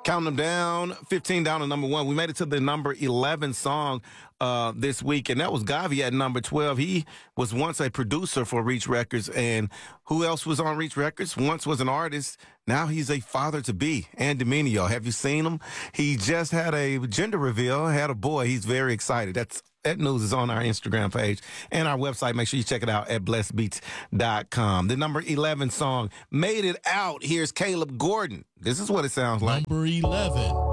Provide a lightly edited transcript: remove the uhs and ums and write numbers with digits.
Counting them down, 15 down to number one. We made it to the number 11 song this week, and that was Gavi at number 12. He was once a producer for Reach Records, and who else was on Reach Records? Once was an artist. Now he's a father-to-be, Andy Mineo. Have you seen him? He just had a gender reveal, had a boy. He's very excited. That news is on our Instagram page and our website. Make sure you check it out at blessedbeats.com. The number 11 song made it out. Here's Caleb Gordon. This is what it sounds like. Number 11.